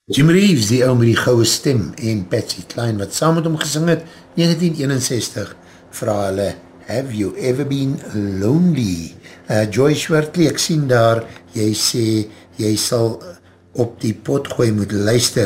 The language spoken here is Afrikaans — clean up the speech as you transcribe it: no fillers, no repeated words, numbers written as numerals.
Jim Reeves, die ou met die goue stem, en Patsy Cline, wat saam met hom gesing het, 1961, vraag hulle, have you ever been lonely? Joy Schwertley, ek sien daar, jy sê, jy sal op die pot gooi moet luister,